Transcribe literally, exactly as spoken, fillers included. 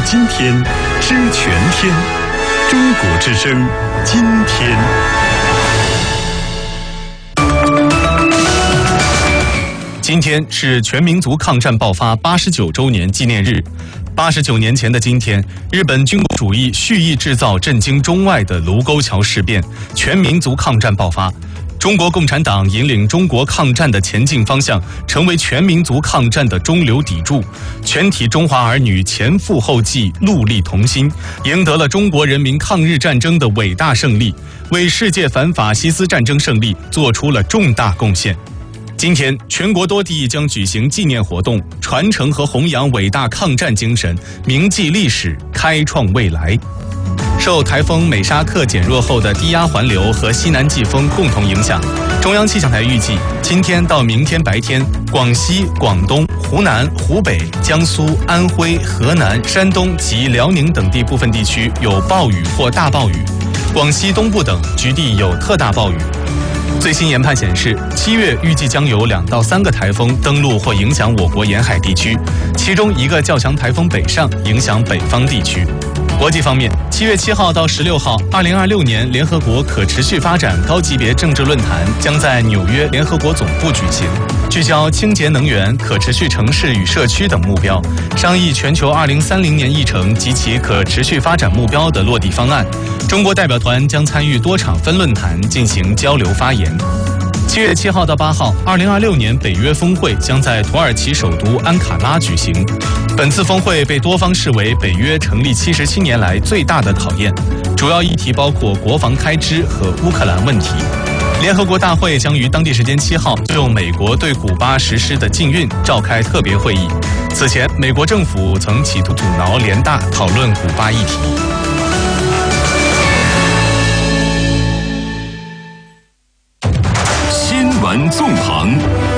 今天，知全天。中国之声，今天。今天是全民族抗战爆发八十九周年纪念日。八十九年前的今天，日本军国主义蓄意制造震惊中外的卢沟桥事变，全民族抗战爆发。中国共产党引领中国抗战的前进方向，成为全民族抗战的中流砥柱。全体中华儿女前赴后继，戮力同心，赢得了中国人民抗日战争的伟大胜利，为世界反法西斯战争胜利做出了重大贡献。今天，全国多地将举行纪念活动，传承和弘扬伟大抗战精神，铭记历史，开创未来。受台风美沙克减弱后的低压环流和西南季风共同影响，中央气象台预计，今天到明天白天，广西、广东、湖南、湖北、江苏、安徽、河南、山东及辽宁等地部分地区有暴雨或大暴雨，广西东部等局地有特大暴雨。最新研判显示，七月预计将有两到三个台风登陆或影响我国沿海地区，其中一个较强台风北上，影响北方地区。国际方面，七月七号到十六号，二零二六年联合国可持续发展高级别政治论坛将在纽约联合国总部举行，聚焦清洁能源、可持续城市与社区等目标，商议全球二零三零年议程及其可持续发展目标的落地方案。中国代表团将参与多场分论坛进行交流发言。七月七号到八号，二零二六年北约峰会将在土耳其首都安卡拉举行。本次峰会被多方视为北约成立七十七年来最大的考验，主要议题包括国防开支和乌克兰问题。联合国大会将于当地时间七号就美国对古巴实施的禁运召开特别会议。此前，美国政府曾企图阻挠联大讨论古巴议题。 新闻纵横。